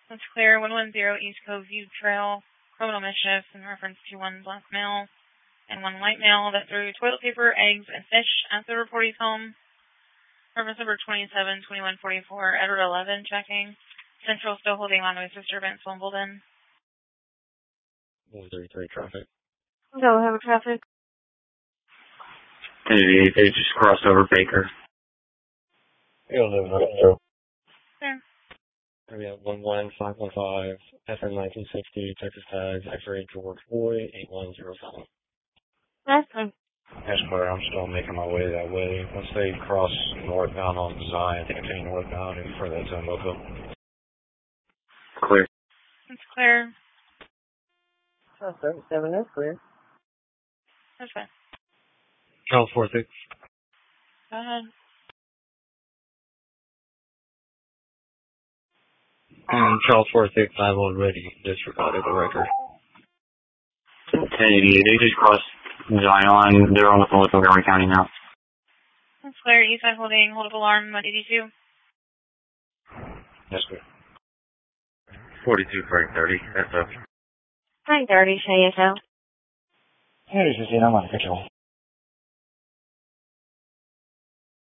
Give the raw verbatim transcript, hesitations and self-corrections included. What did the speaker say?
That's clear. one one zero East Cove View Trail, criminal mischief in reference to one black male and one white male that threw toilet paper, eggs, and fish at the reportee's home. Reference number twenty-seven twenty-one forty-four, Edward eleven checking. Central still holding on to a disturbance, Wimbledon. one thirty-three traffic. Go, have a traffic. They, they just crossed over Baker. You'll live up there. There. We have one one five one five, F M nineteen sixty, Texas tags, X-ray George Boy, eight one zero seven. That's fine. That's clear. I'm still making my way that way. Once they cross northbound on Zion, they continue northbound and further to Mobile. Clear. It's clear. Oh, thirty-seven is clear. That's fine. Charles four six. Go ahead. Um, Charles four six, I've already disregarded the record. ten eighty, they just crossed Zion. They're on the phone with Montgomery County now. That's clear. East side holding, hold up alarm, one eighty-two. Yes, sir. forty-two, Frank thirty, that's up. Frank thirty, show yourself. Hey, this is I'm on control.